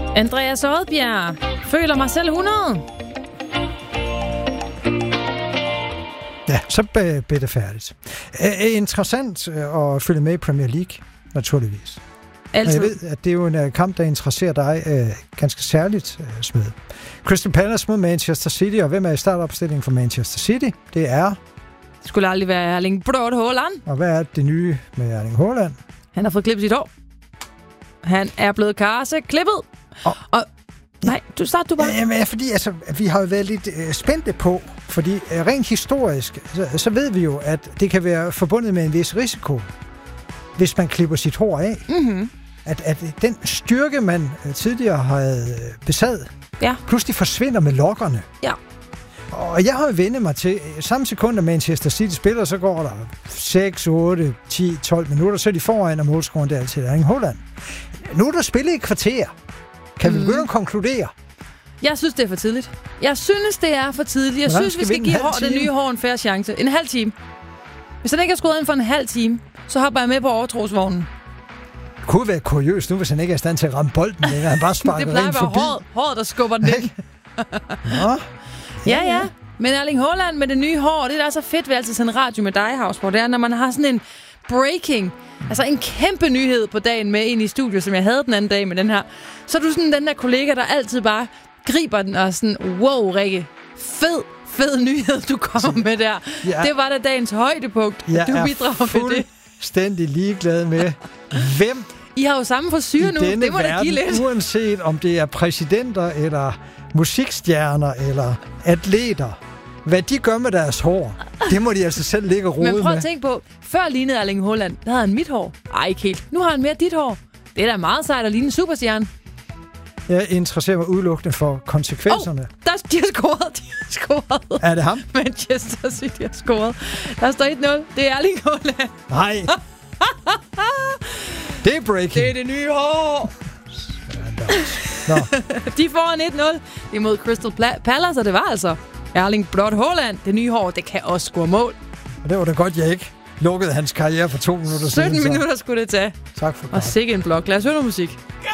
Andreas Odbjerg. Føler mig selv 100. Ja, så blev det færdigt. Interessant at følge med i Premier League, naturligvis. Altid. Og jeg ved, at det er jo en kamp, der interesserer dig ganske særligt, Smed. Crystal Palace mod Manchester City, og hvem er i startopstillingen for Manchester City? Det er... Det skulle aldrig være Erling Braut Haaland. Og hvad er det nye med Erling Haaland? Han har fået klippet sit hår. Han er blevet karseklippet. Og nej, du bare. Jamen, fordi altså, vi har jo været lidt spændte på, fordi rent historisk, så ved vi jo, at det kan være forbundet med en vis risiko, hvis man klipper sit hår af. Mm-hmm. At den styrke, man tidligere havde besad, pludselig forsvinder med lokkerne. Ja. Og jeg har jo vendt mig til, samme sekund, at Manchester City spiller, så går der 6, 8, 10, 12 minutter, så er de foran, og målscoren der til Erling Haaland. Nu er der spillet et kvarter. Kan vi begynde at konkludere? Jeg synes, det er for tidligt. Jeg synes, vi skal give det nye hår en fair chance. En halv time. Hvis han ikke har skruet ind for en halv time, så hopper jeg med på overtrosvognen. Det kunne være kuriøst nu, hvis han ikke er i stand til at ramme bolden, eller han bare sparker rent forbi. Det plejer at være håret, der skubber den ind. Ja. Men Erling Haaland med det nye hår, det er da så fedt ved altid sådan en radio med dig, Havsborg. Det er, når man har sådan en breaking, altså en kæmpe nyhed på dagen med ind i studiet, som jeg havde den anden dag med den her. Så er du sådan den der kollega, der altid bare griber den og sådan, wow, Rikke, fed nyhed, du kommer med der. Ja. Det var da dagens højdepunkt. Du bidrager med det. Fuldstændig ligeglad med, hvem I har jo samme frisyr nu, det må da give lidt. Uanset om det er præsidenter, eller musikstjerner, eller atleter. Hvad de gør med deres hår, det må de altså selv ligge og rode med. Men prøv at tænke på, før lignede Erling Haaland, der havde han mit hår. Ej, ikke helt. Nu har han mere dit hår. Det er da meget sejt at ligne en superstjerne. Jeg interesserer mig udelukkende for konsekvenserne. De har scoret. Er det ham? Manchester City har scoret. Der står 1-0. Det er Erling Haaland. Nej. Det er breaking. Det er det nye hår. Nå. De får en 1-0 imod Crystal Palace, og det var altså Erling Braut Haaland. Det nye hår, det kan også score mål. Og det var da godt, jeg ikke lukkede hans karriere for 2 minutter siden. 17 minutter skulle det tage. Tak for det. Og sikke en blok. Lad os høre noget musik.